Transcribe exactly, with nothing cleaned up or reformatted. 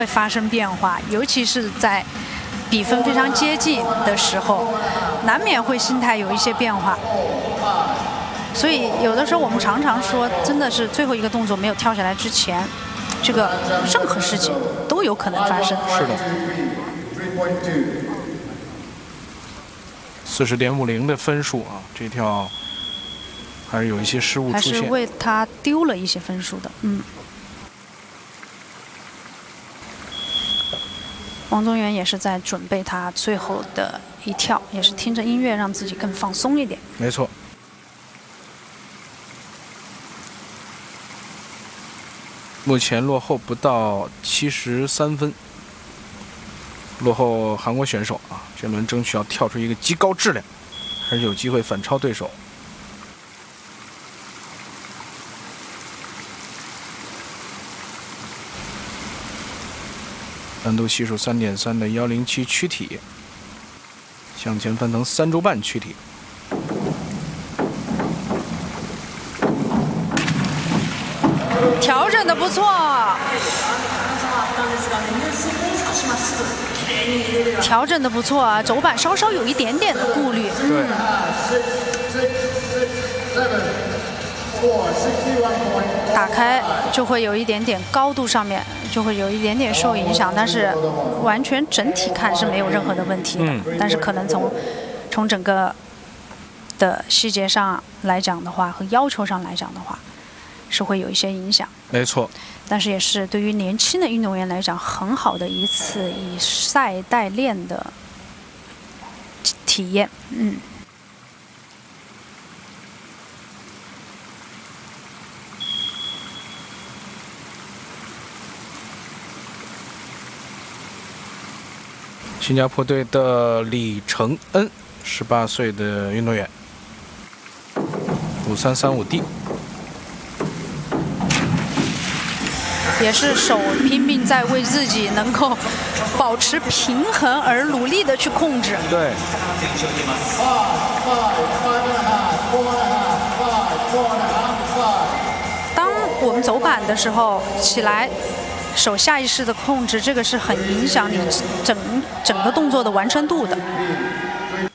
会发生变化，尤其是在比分非常接近的时候，难免会心态有一些变化。所以有的时候我们常常说，真的是最后一个动作没有跳下来之前，这个任何事情都有可能发生。 是的。四十点五零的分数啊，这跳还是有一些失误出现， 还是为他丢了一些分数的。嗯。王宗源也是在准备他最后的一跳，也是听着音乐让自己更放松一点。 没错。目前落后不到七十三分，落后韩国选手啊，这轮争取要跳出一个极高质量，还是有机会反超对手。难度系数 三点三 的一零七躯体，向前翻腾三周半躯体。 调整的不错，调整的不错啊，轴板稍稍有一点点的顾虑。 对。 打开就会有一点点高度上面就会有一点点受影响，但是完全整体看是没有任何的问题的。嗯、但是可能从从整个的细节上来讲的话，和要求上来讲的话，是会有一些影响。 没错。 但是也是对于年轻的运动员来讲，很好的一次以赛代练的体验。嗯。 新加坡队的李承恩，十八岁的运动员，五三三五 D， 也是手拼命在为自己能够保持平衡而努力的去控制。 对。 当我们走板的时候，起来。手下意识的控制，这个是很影响你整整个动作的完成度的。